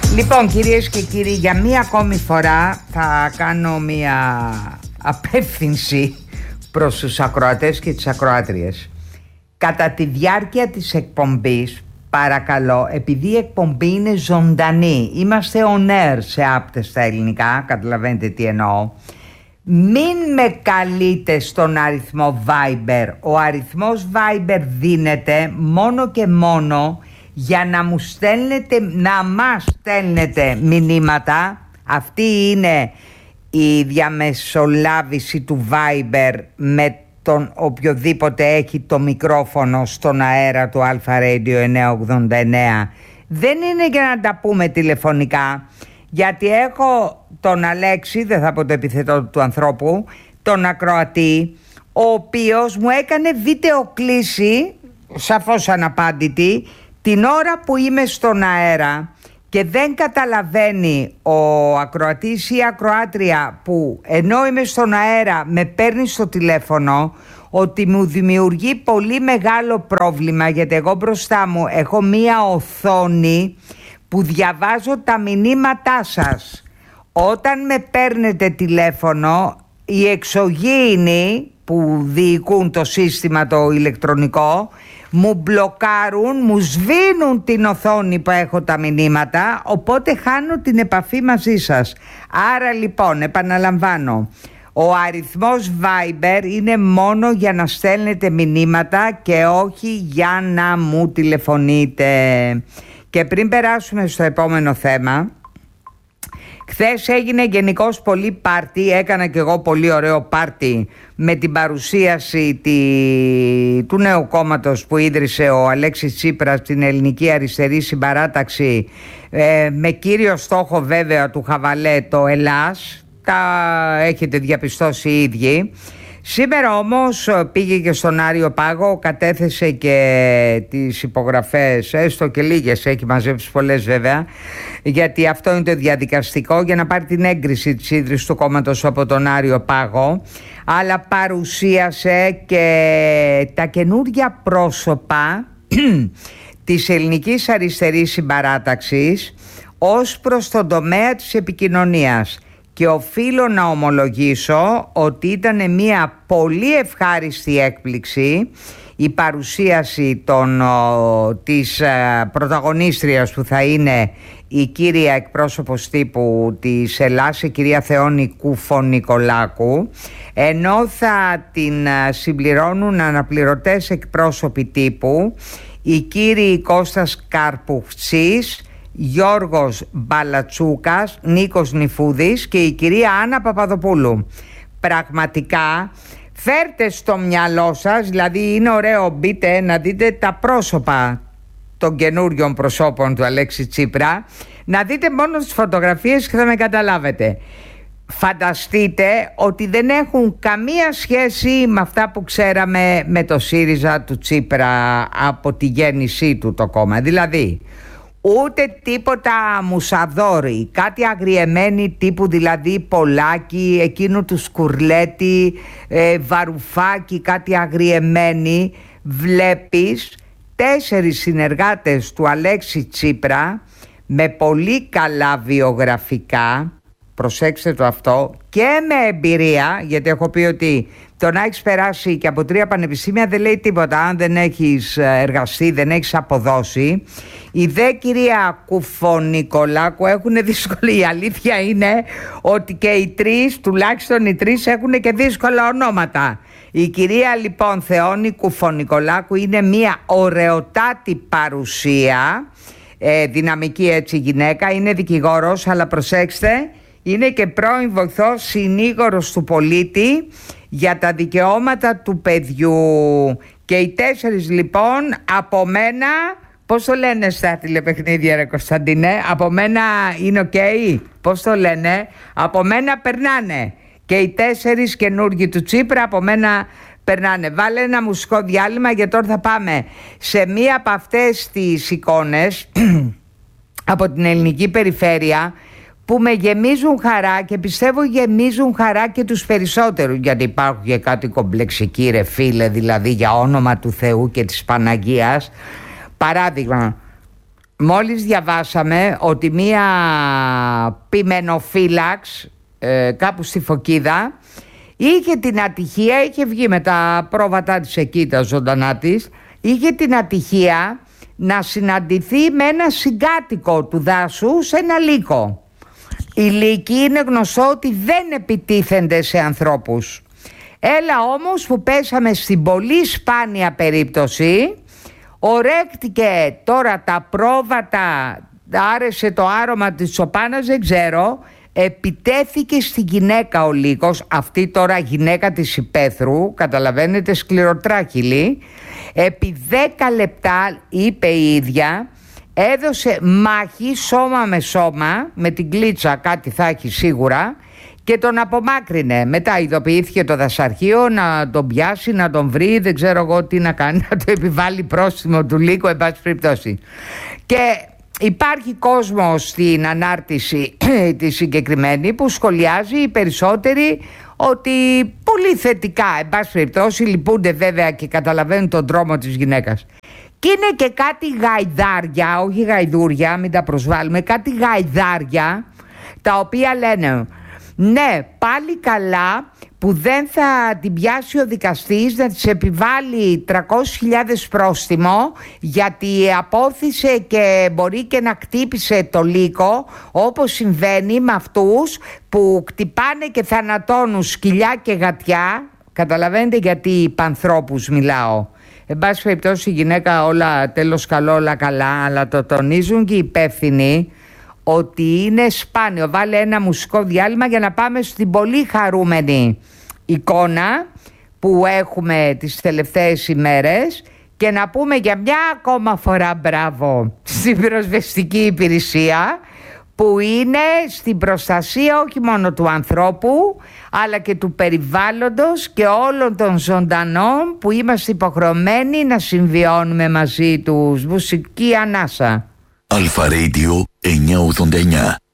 Λοιπόν, κυρίες και κύριοι, για μία ακόμη φορά θα κάνω μία απεύθυνση προς τους ακροατές και τις ακροάτριες. Κατά τη διάρκεια της εκπομπής, παρακαλώ, επειδή η εκπομπή είναι ζωντανή, είμαστε on air σε άπτες στα ελληνικά, καταλαβαίνετε τι εννοώ, μην με καλείτε στον αριθμό Viber. Ο αριθμός Viber δίνεται μόνο και μόνο για να μας στέλνετε μηνύματα. Αυτή είναι η διαμεσολάβηση του Viber με τον οποιοδήποτε έχει το μικρόφωνο στον αέρα του Αλφα Radio 989. Δεν είναι για να τα πούμε τηλεφωνικά, γιατί έχω τον Αλέξη, δεν θα πω το επιθετό του ανθρώπου, τον ακροατή, ο οποίος μου έκανε βίντεο κλήση, σαφώς αναπάντητη, την ώρα που είμαι στον αέρα και δεν καταλαβαίνει ο ακροατής ή η ακροάτρια που ενώ είμαι στον αέρα με παίρνει στο τηλέφωνο, ότι μου δημιουργεί πολύ μεγάλο πρόβλημα, γιατί εγώ μπροστά μου έχω μία οθόνη που διαβάζω τα μηνύματά σας. Όταν με παίρνετε τηλέφωνο, οι εξωγήινοι που διοικούν το σύστημα το ηλεκτρονικό μου μπλοκάρουν, μου σβήνουν την οθόνη που έχω τα μηνύματα, οπότε χάνω την επαφή μαζί σας. Άρα λοιπόν, επαναλαμβάνω, ο αριθμός Viber είναι μόνο για να στέλνετε μηνύματα και όχι για να μου τηλεφωνείτε. Και πριν περάσουμε στο επόμενο θέμα, χθες έγινε γενικώς πολύ πάρτι, έκανα και εγώ πολύ ωραίο πάρτι με την παρουσίαση του νέου κόμματος που ίδρυσε ο Αλέξης Τσίπρας, την Ελληνική Αριστερή Συμπαράταξη, με κύριο στόχο βέβαια του χαβαλέ το Ελλάς, τα έχετε διαπιστώσει οι ίδιοι. Σήμερα όμως πήγε και στον Άριο Πάγο, κατέθεσε και τις υπογραφές, έστω και λίγες, έχει μαζέψει πολλές βέβαια, γιατί αυτό είναι το διαδικαστικό, για να πάρει την έγκριση της ίδρυσης του κόμματος από τον Άριο Πάγο, αλλά παρουσίασε και τα καινούργια πρόσωπα της Ελληνικής Αριστερής Συμπαράταξης ως προς τον τομέα της επικοινωνίας. Και οφείλω να ομολογήσω ότι ήταν μια πολύ ευχάριστη έκπληξη η παρουσίαση της πρωταγωνίστριας που θα είναι η κύρια εκπρόσωπος τύπου της Ελλάς, η κυρία Θεόνη Κουφονικολάκου, ενώ θα την συμπληρώνουν αναπληρωτές εκπρόσωποι τύπου οι κύριοι Κώστας Καρπουξής, Γιώργος Μπαλατσούκας, Νίκος Νιφούδης και η κυρία Άννα Παπαδοπούλου. Πραγματικά φέρτε στο μυαλό σας, δηλαδή είναι ωραίο, μπείτε να δείτε τα πρόσωπα των καινούριων προσώπων του Αλέξη Τσίπρα, να δείτε μόνο τις φωτογραφίες και θα με καταλάβετε. Φανταστείτε ότι δεν έχουν καμία σχέση με αυτά που ξέραμε με το ΣΥΡΙΖΑ του Τσίπρα από τη γέννησή του το κόμμα. Δηλαδή ούτε τίποτα μουσαδόρι, κάτι αγριεμένοι τύπου, δηλαδή Πολάκη, εκείνου του Σκουρλέτη, Βαρουφάκη, κάτι αγριεμένοι. Βλέπεις 4 συνεργάτες του Αλέξη Τσίπρα με πολύ καλά βιογραφικά, προσέξτε το αυτό, και με εμπειρία, γιατί έχω πει ότι το να έχεις περάσει και από 3 πανεπιστήμια δεν λέει τίποτα αν δεν έχεις εργαστεί, δεν έχεις αποδώσει. Η δε κυρία Κουφονικολάκου έχουν δύσκολη, η αλήθεια είναι ότι και οι 3, τουλάχιστον οι 3 έχουν και δύσκολα ονόματα. Η κυρία λοιπόν Θεόνη Κουφονικολάκου είναι μια ωραιοτάτη παρουσία, δυναμική έτσι γυναίκα, είναι δικηγόρος, αλλά προσέξτε, είναι και πρώην βοηθός συνήγορος του πολίτη για τα δικαιώματα του παιδιού. Και οι 4 λοιπόν από μένα, πώς το λένε στα τηλεπαιχνίδια ρε Κωνσταντίνε, από μένα είναι ok, πώς το λένε, από μένα περνάνε. Και οι 4 καινούργοι του Τσίπρα από μένα περνάνε. Βάλε ένα μουσικό διάλειμμα, γιατί τώρα θα πάμε σε μία από αυτές τις εικόνες από την ελληνική περιφέρεια που με γεμίζουν χαρά και πιστεύω γεμίζουν χαρά και τους περισσότερους, γιατί υπάρχουν και κάτι κομπλεξικοί ρε φίλε, δηλαδή για όνομα του Θεού και της Παναγίας. Παράδειγμα, Μόλις διαβάσαμε ότι μία πιμενοφύλαξ κάπου στη Φωκίδα είχε την ατυχία, είχε βγει με τα πρόβατά της εκεί, τα ζωντανά της, είχε την ατυχία να συναντηθεί με ένα συγκάτοικο του δάσου σε ένα λύκο. Οι λύκοι είναι γνωστό ότι δεν επιτίθενται σε ανθρώπους. Έλα όμως που πέσαμε στην πολύ σπάνια περίπτωση, ορέκτηκε τώρα τα πρόβατα, άρεσε το άρωμα της τσοπάνας, δεν ξέρω, επιτέθηκε στη γυναίκα ο λύκος, αυτή τώρα γυναίκα της υπαίθρου, καταλαβαίνετε, σκληροτράχυλη. Επί 10 λεπτά, είπε η ίδια, έδωσε μάχη σώμα με σώμα, με την κλίτσα κάτι θα έχει σίγουρα, και τον απομάκρυνε. Μετά ειδοποιήθηκε το δασαρχείο να τον πιάσει, να τον βρει, δεν ξέρω εγώ τι να κάνει, να το επιβάλλει πρόστιμο του λύκου, εν πάση περιπτώσει. Και υπάρχει κόσμος στην ανάρτηση τη συγκεκριμένη που σχολιάζει οι περισσότεροι ότι πολύ θετικά, εν πάση περιπτώσει, λυπούνται βέβαια και καταλαβαίνουν τον τρόμο της γυναίκας. Και είναι και κάτι γαϊδάρια, όχι γαϊδούρια, μην τα προσβάλλουμε, κάτι γαϊδάρια τα οποία λένε ναι, πάλι καλά που δεν θα την πιάσει ο δικαστής να της επιβάλλει 300.000 πρόστιμο γιατί απόθυσε και μπορεί και να κτύπησε το λύκο, όπως συμβαίνει με αυτούς που κτυπάνε και θανατώνουν σκυλιά και γατιά. Καταλαβαίνετε γιατί πανθρώπους μιλάω. Εν πάση περιπτώσει η γυναίκα όλα τέλος καλό, όλα καλά, αλλά το τονίζουν και οι υπεύθυνοι ότι είναι σπάνιο. Βάλε ένα μουσικό διάλειμμα για να πάμε στην πολύ χαρούμενη εικόνα που έχουμε τις τελευταίες ημέρες και να πούμε για μια ακόμα φορά μπράβο στην πυροσβεστική υπηρεσία που είναι στην προστασία όχι μόνο του ανθρώπου αλλά και του περιβάλλοντος και όλων των ζωντανών που είμαστε υποχρεωμένοι να συμβιώνουμε μαζί τους. Μουσική ανάσα. Αλφα Radio 989.